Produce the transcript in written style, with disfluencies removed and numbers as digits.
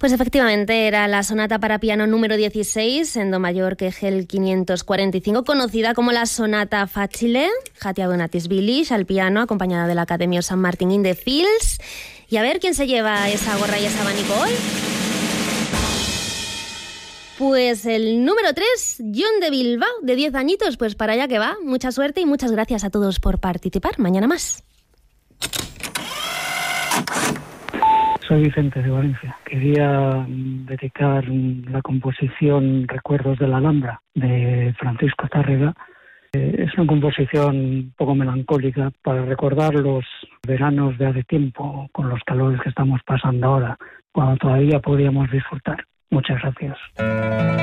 Pues efectivamente era la sonata para piano número 16 en do mayor Kegel 545, conocida como la sonata facile, Katia Donatis-Bilic al piano, acompañada de la Academia San Martin in the Fields. Y a ver quién se lleva esa gorra y ese abanico hoy. Pues el número 3, John de Bilbao, de 10 añitos, pues para allá que va. Mucha suerte y muchas gracias a todos por participar. Mañana más. Soy Vicente de Valencia. Quería dedicar la composición Recuerdos de la Alhambra de Francisco Tárrega. Es una composición un poco melancólica para recordar los veranos de hace tiempo, con los calores que estamos pasando ahora, cuando todavía podíamos disfrutar. Muchas gracias.